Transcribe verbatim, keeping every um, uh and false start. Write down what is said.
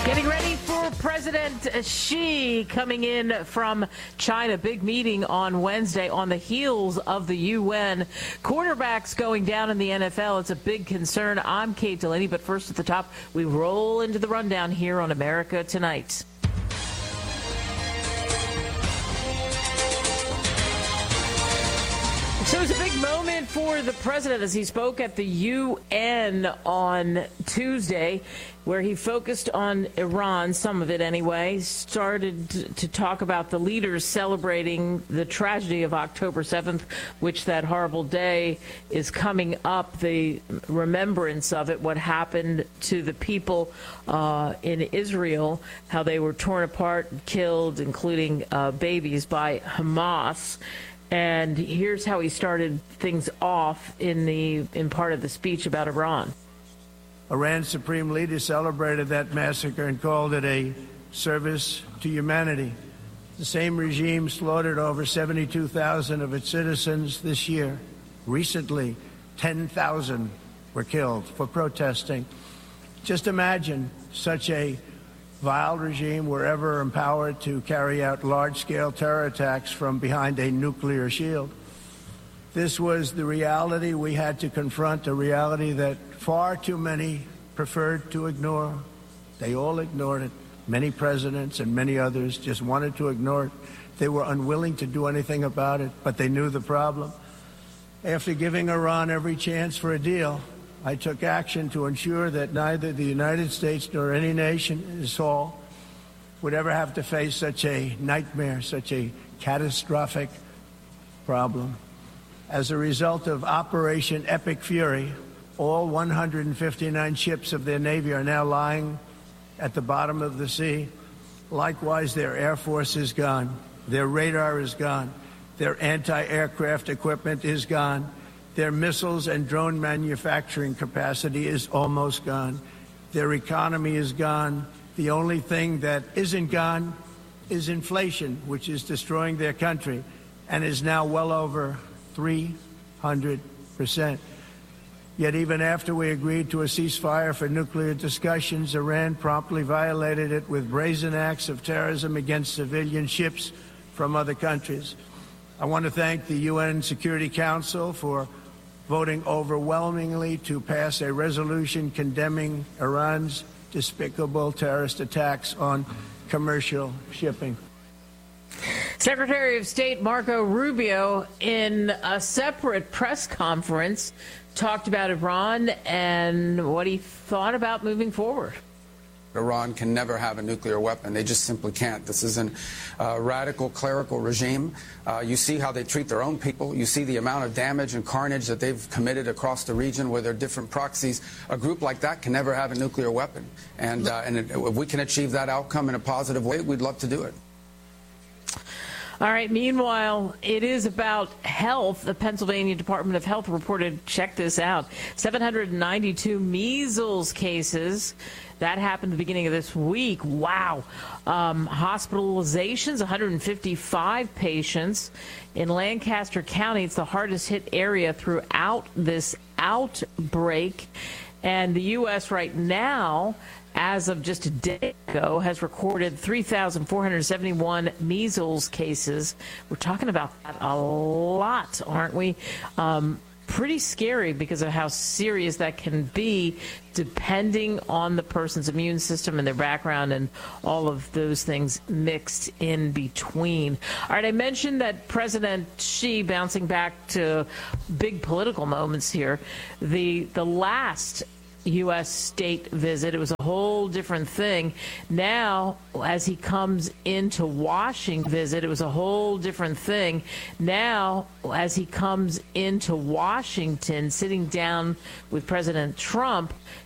Getting ready for President Xi coming in from China. Big meeting on Wednesday on the heels of the U N. Quarterbacks going down in the N F L. It's a big concern. I'm Kate Delaney, but first at the top, we roll into the rundown here on America Tonight. So it was a big moment for the president as he spoke at the U N on Tuesday, where he focused on Iran, some of it anyway, started to talk about the leaders celebrating the tragedy of October seventh, which that horrible day is coming up, the remembrance of it, what happened to the people uh, in Israel, how they were torn apart and killed, including uh, babies, by Hamas. And here's how he started things off in the in part of the speech about Iran. Iran's supreme leader celebrated that massacre and called it a service to humanity. The same regime slaughtered over seventy-two thousand of its citizens this year. Recently, ten thousand were killed for protesting. Just imagine such a vile regime were ever empowered to carry out large-scale terror attacks from behind a nuclear shield. This was the reality we had to confront, a reality that far too many preferred to ignore. They all ignored it. Many presidents and many others just wanted to ignore it. They were unwilling to do anything about it, but they knew the problem. After giving Iran every chance for a deal, I took action to ensure that neither the United States nor any nation in Saul would ever have to face such a nightmare, such a catastrophic problem. As a result of Operation Epic Fury, all one hundred fifty-nine ships of their Navy are now lying at the bottom of the sea. Likewise, their Air Force is gone. Their radar is gone. Their anti-aircraft equipment is gone. Their missiles and drone manufacturing capacity is almost gone. Their economy is gone. The only thing that isn't gone is inflation, which is destroying their country and is now well over three hundred percent. Yet even after we agreed to a ceasefire for nuclear discussions, Iran promptly violated it with brazen acts of terrorism against civilian ships from other countries. I want to thank the U N Security Council for voting overwhelmingly to pass a resolution condemning Iran's despicable terrorist attacks on commercial shipping. Secretary of State Marco Rubio, in a separate press conference, talked about Iran and what he thought about moving forward. Iran can never have a nuclear weapon. They just simply can't. This is a uh, radical clerical regime. Uh, you see how they treat their own people. You see the amount of damage and carnage that they've committed across the region where there are different proxies. A group like that can never have a nuclear weapon. And, uh, and if we can achieve that outcome in a positive way, we'd love to do it. All right. Meanwhile, it is about health. The Pennsylvania Department of Health reported, check this out, seven hundred ninety-two measles cases. That happened at the beginning of this week. Wow. Um, hospitalizations, one hundred fifty-five patients. In Lancaster County, it's the hardest hit area throughout this outbreak. And the U S right now, as of just a day ago, has recorded three thousand four hundred seventy-one measles cases. We're talking about that a lot, aren't we? Um, pretty scary because of how serious that can be depending on the person's immune system and their background and all of those things mixed in between. All right, I mentioned that President Xi, bouncing back to big political moments here, the the last U S state visit, it was a whole different thing. Now, as he comes into Washington visit, it was a whole different thing. Now, as he comes into Washington, sitting down with President Trump,